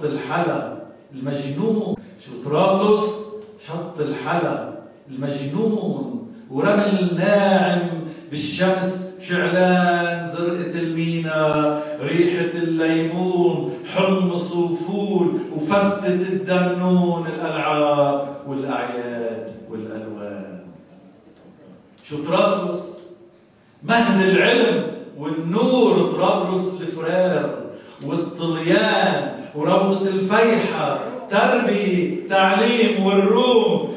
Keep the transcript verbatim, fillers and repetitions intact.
الحلا المجنون. شو طرابلس؟ شط الحلا المجنون، ورمل ناعم بالشمس، شعلان زرقة المينا، ريحة الليمون، حمص وفول وفتة الدمنون، الألعاب والأعياد والألوان. شو طرابلس؟ مهد العلم والنور. طرابلس الفرار والطليان وروضة الفيحة، تربية تعليم والروم،